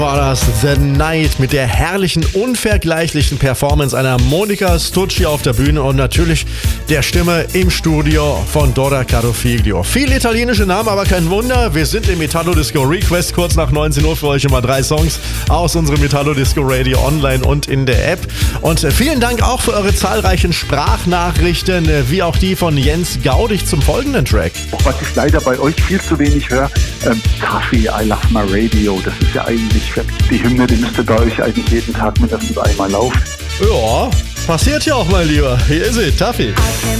War das The Night mit der herrlichen, unvergleichlichen Performance einer Monica Stucci auf der Bühne und natürlich der Stimme im Studio von Dora Carofiglio. Viel italienische Namen, aber kein Wunder. Wir sind im Metallo Disco Request. Kurz nach 19 Uhr für euch immer 3 Songs aus unserem Metallo Disco Radio online und in der App. Und vielen Dank auch für eure zahlreichen Sprachnachrichten, wie auch die von Jens Gaudig zum folgenden Track. Was ich leider bei euch viel zu wenig höre, Kaffee, I Love My Radio. Das ist ja eigentlich die Hymne, die müsste bei euch eigentlich jeden Tag mindestens einmal laufen. Ja, passiert ja auch mal lieber. Hier ist sie, Taffy.